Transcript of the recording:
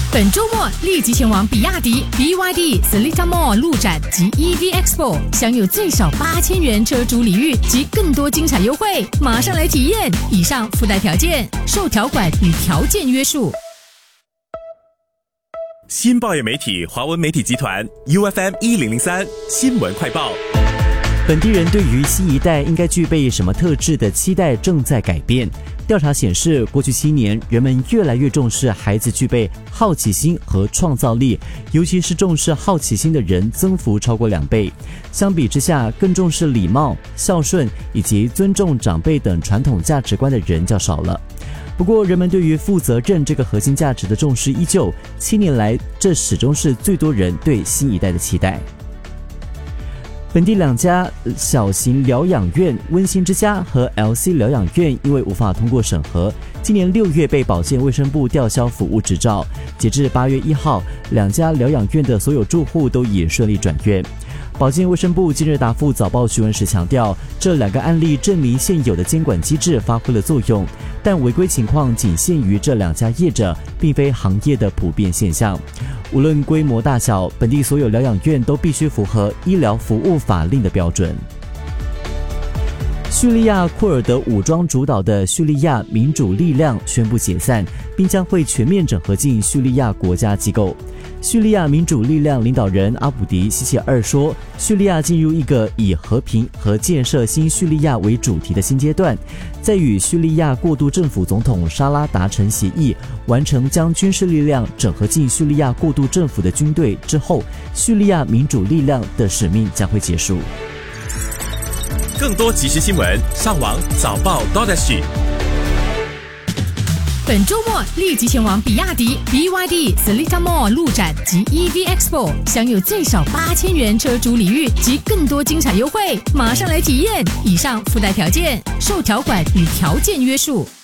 本周末立即前往比亚迪 BYD Seletar Mall 路展及 EV Expo， 享有最少8000元车主礼遇及更多精彩优惠，马上来体验！以上附带条件，受条款与条件约束。 新报业媒体华文媒体集团 UFM 1003新闻快报。 本地人对于新一代应该具备什么特质的期待正在改变。调查显示，过去7年，人们越来越重视孩子具备好奇心和创造力，尤其是重视好奇心的人增幅超过2倍。相比之下，更重视礼貌、孝顺以及尊重长辈等传统价值观的人较少了。不过，人们对于负责任这个核心价值的重视依旧，7年来，这始终是最多人对新一代的期待。本地2家小型疗养院温馨之家和 LC 疗养院因为无法通过审核，今年6月被保健卫生部吊销服务执照。截至8月1号，2家疗养院的所有住户都已顺利转院。保健卫生部近日答复早报询问时强调，这2个案例证明现有的监管机制发挥了作用，但违规情况仅限于这2家业者，并非行业的普遍现象。无论规模大小，本地所有疗养院都必须符合医疗服务法令的标准。叙利亚库尔德武装主导的叙利亚民主力量宣布解散，并将会全面整合进叙利亚国家机构。叙利亚民主力量领导人阿卜迪希切尔说，叙利亚进入一个以和平和建设新叙利亚为主题的新阶段。在与叙利亚过渡政府总统沙拉达成协议，完成将军事力量整合进叙利亚过渡政府的军队之后，叙利亚民主力量的使命将会结束。 更多即时新闻，上网早报 .SG。 本周末立即前往比亚迪 BYD Seletar Mall 路展及 EV Expo， 享有最少8000元车主礼遇及更多精彩优惠，马上来体验！以上附带条件，受条款与条件约束。